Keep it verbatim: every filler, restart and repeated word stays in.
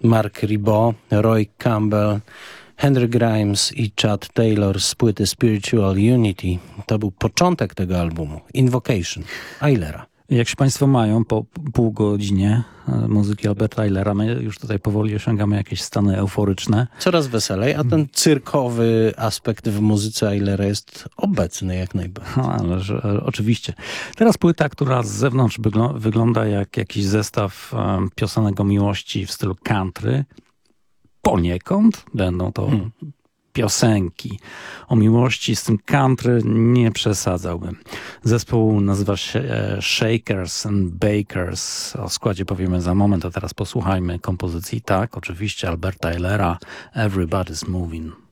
Mark Ribot, Roy Campbell, Henry Grimes i Chad Taylor z płyty Spiritual Unity. To był początek tego albumu. Invocation, Eilera. Jak się Państwo mają po pół godzinie muzyki Alberta Eilera, my już tutaj powoli osiągamy jakieś stany euforyczne. Coraz weselej, a ten cyrkowy aspekt w muzyce Eilera jest obecny jak najbardziej. No, ależ, oczywiście. Teraz płyta, która z zewnątrz wygl- wygląda jak jakiś zestaw um, piosenek o miłości w stylu country. Poniekąd będą to hmm. piosenki o miłości, z tym country nie przesadzałbym. Zespół nazywa się e, Shakers and Bakers. O składzie powiemy za moment, a teraz posłuchajmy kompozycji. Tak, oczywiście Alberta Eilera, Everybody's Moving.